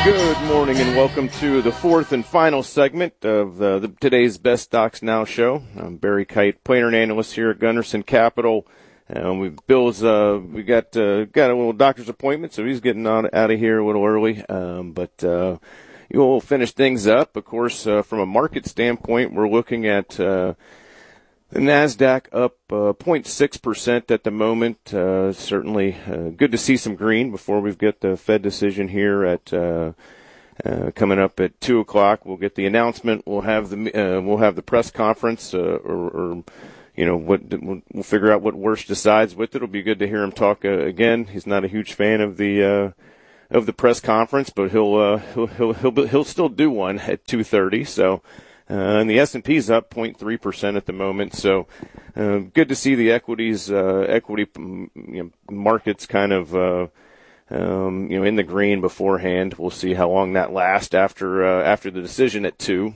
Good morning and welcome to the fourth and final segment of today's Best Stocks Now show. I'm Barry Kite, player and analyst here at Gunderson Capital. Bill's we got a little doctor's appointment, so he's getting out of here a little early. We'll finish things up. Of course, from a market standpoint, we're looking at the NASDAQ up 0.6% at the moment. Certainly good to see some green before we've got the Fed decision here at coming up at 2 o'clock. We'll get the announcement. We'll have the press conference, we'll figure out what Wirtz decides with it. It'll be good to hear him talk again. He's not a huge fan of the press conference, but he'll still do one at 2:30. So. And the S&P's up 0.3% at the moment, so good to see the equity markets kind of in the green beforehand. We'll see how long that lasts after the decision at 2.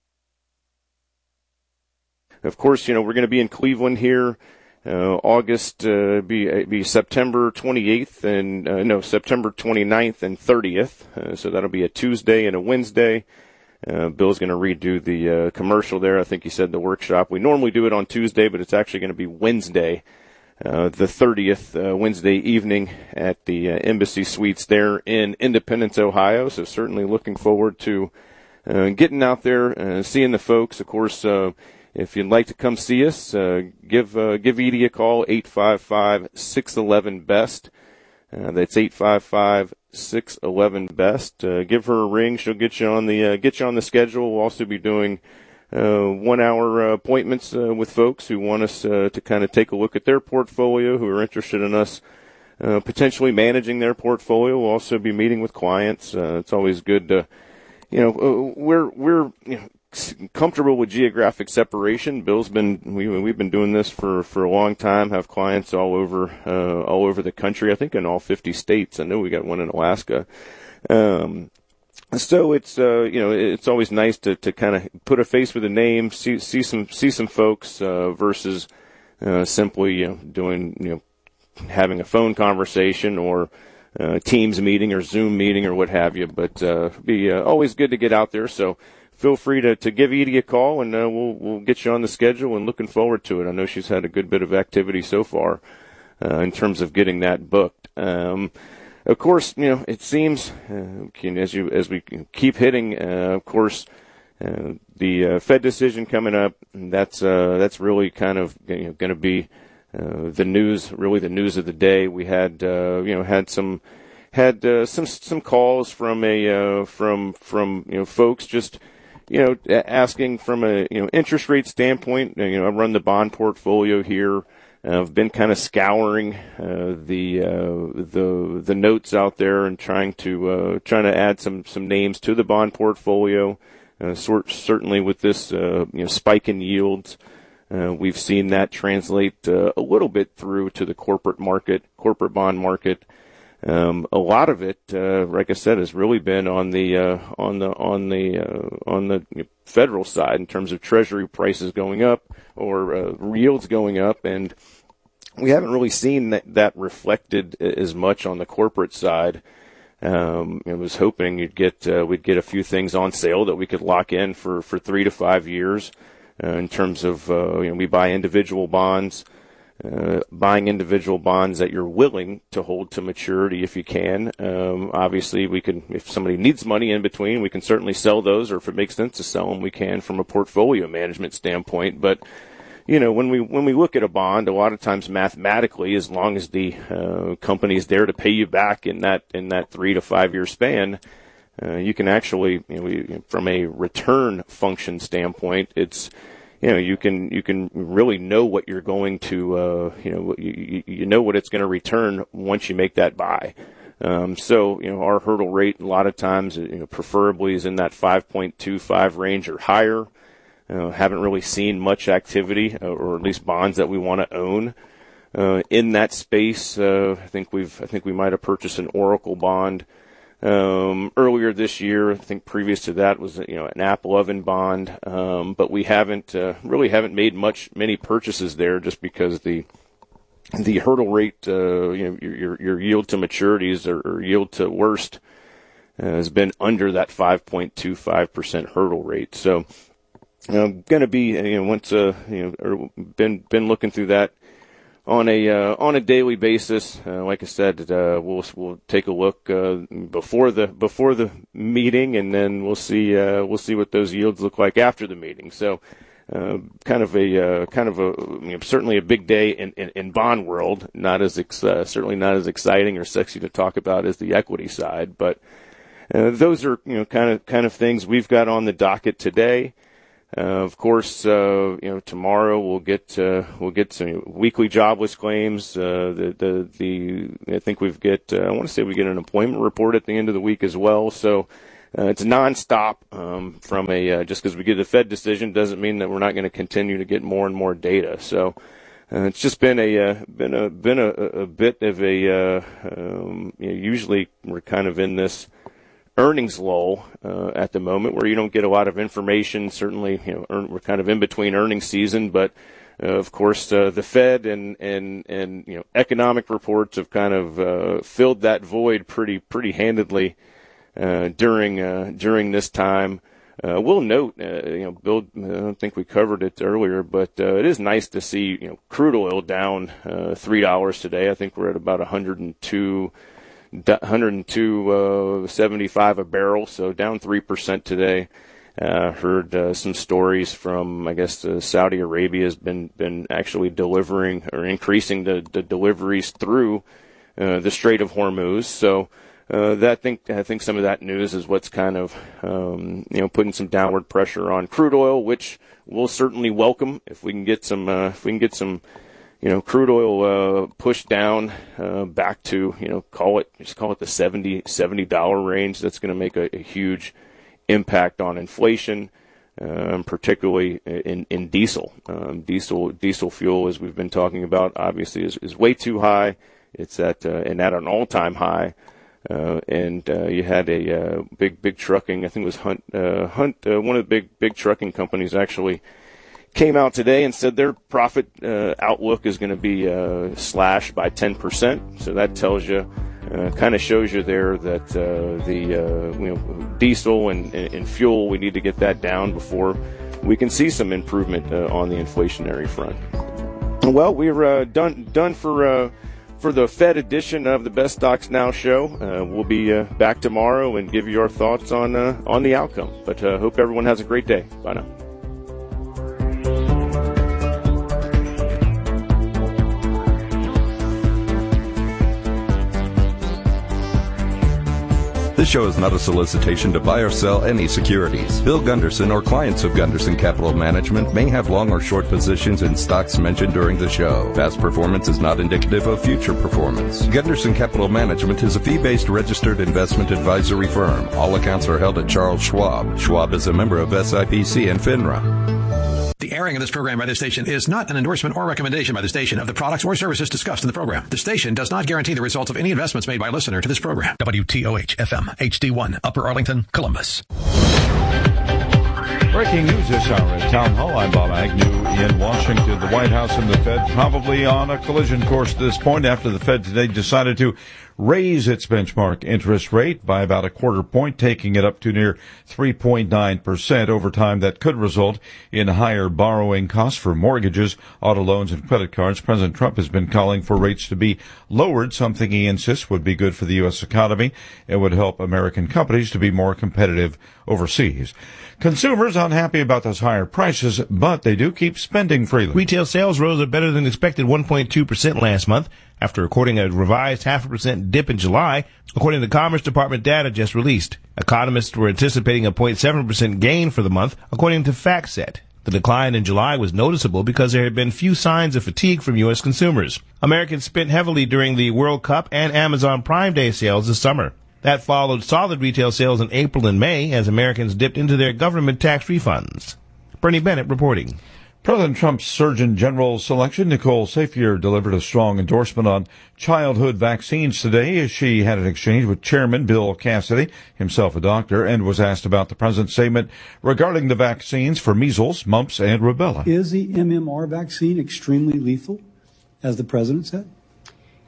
Of course, we're going to be in Cleveland here. August be September 28th and September 29th and 30th. So that'll be a Tuesday and a Wednesday. Bill's going to redo the commercial there. I think he said the workshop. We normally do it on Tuesday, but it's actually going to be Wednesday, the 30th, Wednesday evening at the Embassy Suites there in Independence, Ohio. So certainly looking forward to getting out there, seeing the folks. Of course, if you'd like to come see us, give Edie a call, 855-611-BEST. That's 855-611-BEST. Give her a ring. She'll get you on the schedule. We'll also be doing 1-hour appointments with folks who want us to kind of take a look at their portfolio, who are interested in us potentially managing their portfolio. We'll also be meeting with clients. It's always good to, we're comfortable with geographic separation. We've been doing this for a long time, have clients all over the country, I think in all 50 states. I know we got one in Alaska. So it's it's always nice to kind of put a face with a name, see some folks versus simply doing having a phone conversation or Teams meeting or Zoom meeting or what have you. But be always good to get out there. So feel free to give Edie a call, and we'll get you on the schedule, and looking forward to it. I know she's had a good bit of activity so far in terms of getting that booked. Of course, it seems as we keep hitting, of course, the Fed decision coming up. That's really kind of going to be the news of the day. We had some calls from folks just asking from a interest rate standpoint. I run the bond portfolio here. I've been kind of scouring the notes out there and trying to add some names to the bond portfolio. Certainly with this spike in yields, we've seen that translate a little bit through to the corporate bond market. A lot of it, like I said, has really been on the federal side in terms of Treasury prices going up or yields going up, and we haven't really seen that reflected as much on the corporate side. I was hoping we'd get a few things on sale that we could lock in for 3 to 5 years. In terms of we buy individual bonds. Buying individual bonds that you're willing to hold to maturity if you can. Obviously, we can, if somebody needs money in between, we can certainly sell those, or if it makes sense to sell them, we can from a portfolio management standpoint. But, when we look at a bond, a lot of times mathematically, as long as the company is there to pay you back in that 3 to 5 year span, you can actually, from a return function standpoint, it's, you can really know what you're going to, you know what it's going to return once you make that buy. So our hurdle rate a lot of times, preferably is in that 5.25 range or higher. Haven't really seen much activity, or at least bonds that we want to own, in that space. I think we might have purchased an Oracle bond, earlier this year. I think previous to that was, an Apple oven bond. But we haven't made many purchases there just because the hurdle rate, your yield to maturities or yield to worst, has been under that 5.25% hurdle rate. So, going to be, been looking through that on a daily basis. Like I said, we'll take a look before the meeting, and then we'll see what those yields look like after the meeting. So, certainly a big day in bond world. Certainly not as exciting or sexy to talk about as the equity side, but those are kind of things we've got on the docket today. Of course, tomorrow we'll get some weekly jobless claims. I think we get an employment report at the end of the week as well. So it's nonstop. Just because we get a Fed decision doesn't mean that we're not going to continue to get more and more data. So it's just been a bit of a usually we're kind of in this earnings lull at the moment, where you don't get a lot of information. Certainly, we're kind of in between earnings season, but of course, the Fed and economic reports have kind of filled that void pretty handedly during this time. We'll note, Bill, I don't think we covered it earlier, but it is nice to see crude oil down $3 today. I think we're at about 102.75 a barrel, so down 3% today. Heard some stories from, I guess, Saudi Arabia has been actually delivering or increasing the deliveries through the Strait of Hormuz. So I think some of that news is what's kind of putting some downward pressure on crude oil, which we'll certainly welcome if we can get some crude oil pushed down back to call it the $70 range. That's going to make a huge impact on inflation, particularly in diesel. Diesel fuel, as we've been talking about, obviously is way too high. It's at an all-time high. And you had a big trucking. I think it was Hunt. One of the big trucking companies actually came out today and said their profit outlook is going to be slashed by 10%. So that tells you, kind of shows you there that the diesel and fuel, we need to get that down before we can see some improvement on the inflationary front. Well, we're done for the Fed edition of the Best Stocks Now show. We'll be back tomorrow and give you our thoughts on the outcome. But hope everyone has a great day. Bye now. This show is not a solicitation to buy or sell any securities. Bill Gunderson or clients of Gunderson Capital Management may have long or short positions in stocks mentioned during the show. Past performance is not indicative of future performance. Gunderson Capital Management is a fee-based registered investment advisory firm. All accounts are held at Charles Schwab. Schwab is a member of SIPC and FINRA. The airing of this program by this station is not an endorsement or recommendation by the station of the products or services discussed in the program. The station does not guarantee the results of any investments made by a listener to this program. WTOH-FM, HD1, Upper Arlington, Columbus. Breaking news this hour at Town Hall. I'm Bob Agnew in Washington. The White House and the Fed probably on a collision course at this point after the Fed today decided to raise its benchmark interest rate by about a quarter point, taking it up to near 3.9%. Over time, that could result in higher borrowing costs for mortgages, auto loans, and credit cards. President Trump has been calling for rates to be lowered, something he insists would be good for the U.S. economy and would help American companies to be more competitive overseas. Consumers unhappy about those higher prices, but they do keep spending freely. Retail sales rose a better than expected 1.2% last month, after recording a revised 0.5% dip in July, according to Commerce Department data just released. Economists were anticipating a 0.7% gain for the month, according to FactSet. The decline in July was noticeable because there had been few signs of fatigue from U.S. consumers. Americans spent heavily during the World Cup and Amazon Prime Day sales this summer. That followed solid retail sales in April and May as Americans dipped into their government tax refunds. Bernie Bennett reporting. President Trump's Surgeon General selection, Nicole Safier, delivered a strong endorsement on childhood vaccines today. She had an exchange with Chairman Bill Cassidy, himself a doctor, and was asked about the president's statement regarding the vaccines for measles, mumps, and rubella. Is the MMR vaccine extremely lethal, as the president said?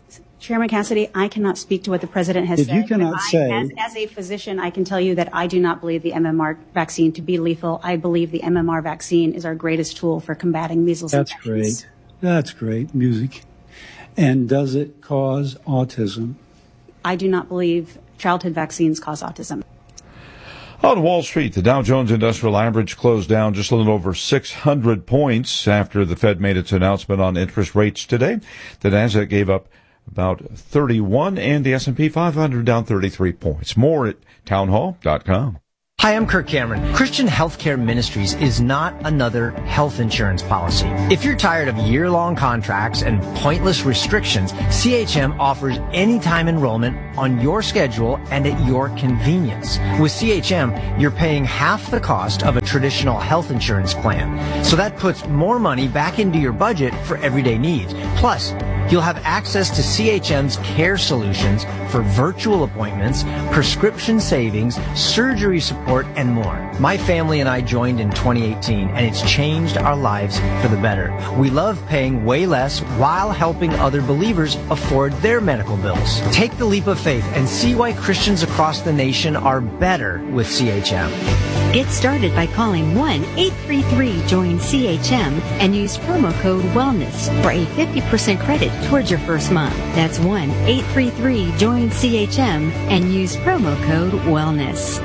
Chairman Cassidy, I cannot speak to what the president has said. You cannot say. As a physician, I can tell you that I do not believe the MMR vaccine to be lethal. I believe the MMR vaccine is our greatest tool for combating measles and tetanus. Great. That's great music. And does it cause autism? I do not believe childhood vaccines cause autism. On Wall Street, the Dow Jones Industrial Average closed down just a little over 600 points after the Fed made its announcement on interest rates today. The Nasdaq gave up about 31, and the S&P 500 down 33 points. More at townhall.com. Hi, I'm Kirk Cameron. Christian Healthcare Ministries is not another health insurance policy. If you're tired of year-long contracts and pointless restrictions, CHM offers anytime enrollment on your schedule and at your convenience. With CHM, you're paying half the cost of a traditional health insurance plan. So that puts more money back into your budget for everyday needs. Plus, you'll have access to CHM's care solutions for virtual appointments, prescription savings, surgery support, and more. My family and I joined in 2018, and it's changed our lives for the better. We love paying way less while helping other believers afford their medical bills. Take the leap of faith and see why Christians across the nation are better with CHM. Get started by calling 1-833-JOIN-CHM and use promo code WELLNESS for a 50% credit towards your first month. That's 1-833-JOIN-CHM and use promo code WELLNESS.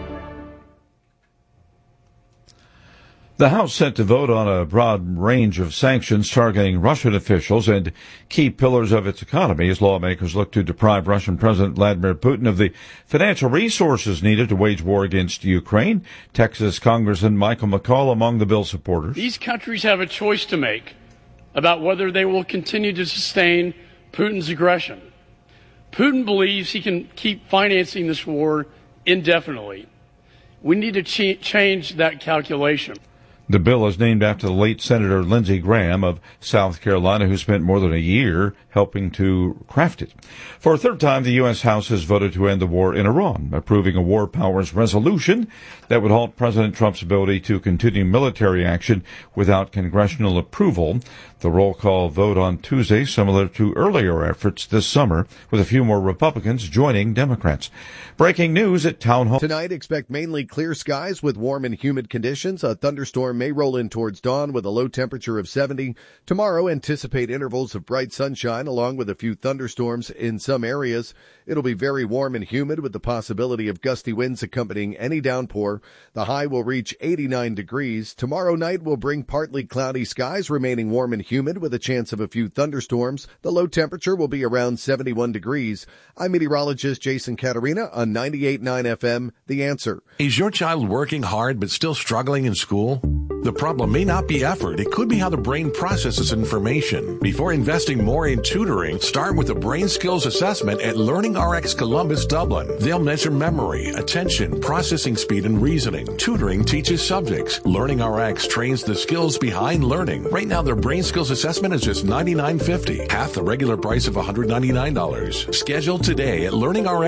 The House set to vote on a broad range of sanctions targeting Russian officials and key pillars of its economy as lawmakers look to deprive Russian President Vladimir Putin of the financial resources needed to wage war against Ukraine. Texas Congressman Michael McCall among the bill supporters. These countries have a choice to make about whether they will continue to sustain Putin's aggression. Putin believes he can keep financing this war indefinitely. We need to change that calculation. The bill is named after the late Senator Lindsey Graham of South Carolina, who spent more than a year helping to craft it. For a third time, the U.S. House has voted to end the war in Iran, approving a war powers resolution that would halt President Trump's ability to continue military action without congressional approval. The roll call vote on Tuesday, similar to earlier efforts this summer, with a few more Republicans joining Democrats. Breaking news at Town Hall. Tonight, expect mainly clear skies with warm and humid conditions. A thunderstorm may roll in towards dawn with a low temperature of 70. Tomorrow, anticipate intervals of bright sunshine along with a few thunderstorms in some areas. It'll be very warm and humid with the possibility of gusty winds accompanying any downpour. The high will reach 89 degrees. Tomorrow night will bring partly cloudy skies, remaining warm and humid with a chance of a few thunderstorms. The low temperature will be around 71 degrees. I'm meteorologist Jason Caterina on 98.9 FM, The Answer. Is your child working hard but still struggling in school? The problem may not be effort. It could be how the brain processes information. Before investing more in tutoring, start with a brain skills assessment at LearningRx Columbus, Dublin. They'll measure memory, attention, processing speed, and reasoning. Tutoring teaches subjects. LearningRx trains the skills behind learning. Right now, their brain skills assessment is just $99.50, half the regular price of $199. Schedule today at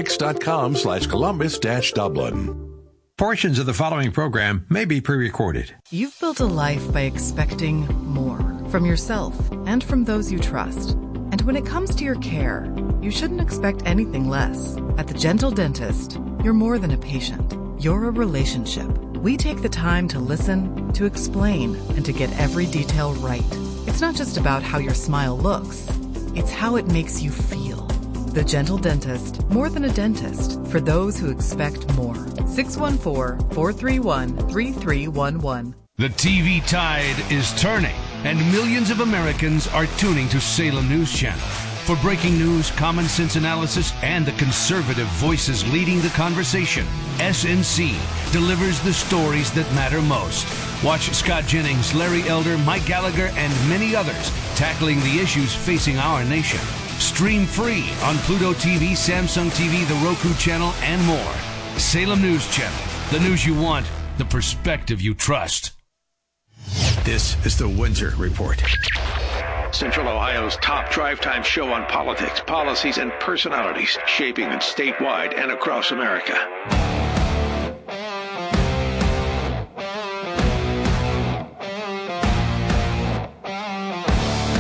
learningrx.com/Columbus-Dublin. Portions of the following program may be pre-recorded. You've built a life by expecting more from yourself and from those you trust. And when it comes to your care, you shouldn't expect anything less. At the Gentle Dentist, you're more than a patient. You're a relationship. We take the time to listen, to explain, and to get every detail right. It's not just about how your smile looks. It's how it makes you feel. The Gentle Dentist, more than a dentist, for those who expect more. 614-431-3311. The TV tide is turning, and millions of Americans are tuning to Salem News Channel. For breaking news, common sense analysis, and the conservative voices leading the conversation, SNC delivers the stories that matter most. Watch Scott Jennings, Larry Elder, Mike Gallagher, and many others tackling the issues facing our nation. Stream free on Pluto TV, Samsung TV, the Roku channel, and more. Salem News Channel. The news you want, the perspective you trust. This is the Windsor Report. Central Ohio's top drive time show on politics, policies, and personalities shaping it statewide and across America.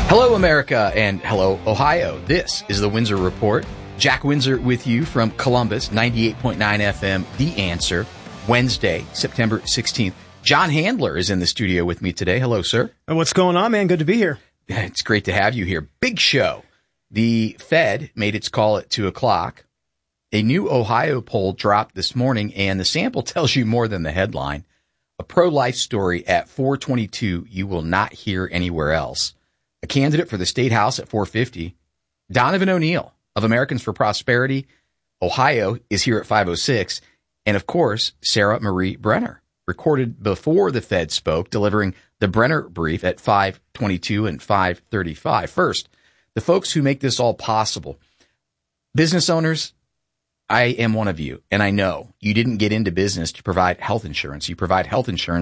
Hello, America, and hello, Ohio. This is the Windsor Report. Jack Windsor with you from Columbus, 98.9 FM, The Answer, Wednesday, September 16th. John Handler is in the studio with me today. Hello, sir. What's going on, man? Good to be here. It's great to have you here. Big show. The Fed made its call at 2 o'clock. A new Ohio poll dropped this morning, and the sample tells you more than the headline. A pro-life story at 422 you will not hear anywhere else. A candidate for the State House at 450, Donovan O'Neill of Americans for Prosperity, Ohio, is here at 506. And, of course, Sarah Marie Brenner, recorded before the Fed spoke, delivering the Brenner brief at 522 and 535. First, the folks who make this all possible. Business owners, I am one of you, and I know you didn't get into business to provide health insurance. You provide health insurance